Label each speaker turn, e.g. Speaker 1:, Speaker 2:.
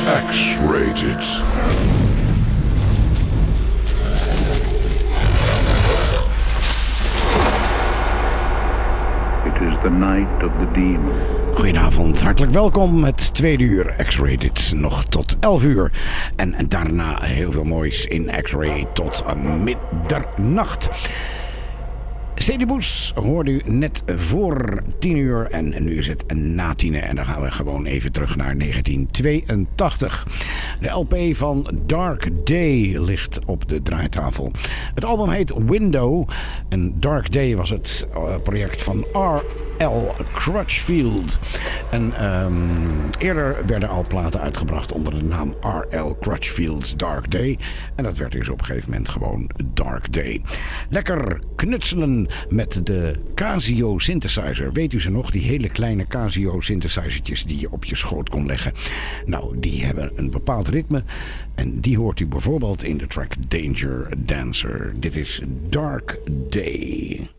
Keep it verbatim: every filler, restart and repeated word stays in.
Speaker 1: X-Rated.
Speaker 2: It is the night of the demon.
Speaker 3: Goedenavond, hartelijk welkom. Het tweede uur X-Rated nog tot elf uur. En, en daarna heel veel moois in X-Ray tot middernacht. Cedibus hoorde u net voor tien uur en nu is het na tienen. En dan gaan we gewoon even terug naar negentien tweeëntachtig. De L P van Dark Day ligt op de draaitafel. Het album heet Window. En Dark Day was het project van R L Crutchfield. En um, eerder werden al platen uitgebracht onder de naam R L Crutchfield's Dark Day. En dat werd dus op een gegeven moment gewoon Dark Day. Lekker knutselen met de Casio synthesizer. Weet u ze nog? Die hele kleine Casio synthesizertjes die je op je schoot kon leggen. Nou, die hebben een bepaald ritme. En die hoort u bijvoorbeeld in de track Danger Dancer. Dit is Dark Day.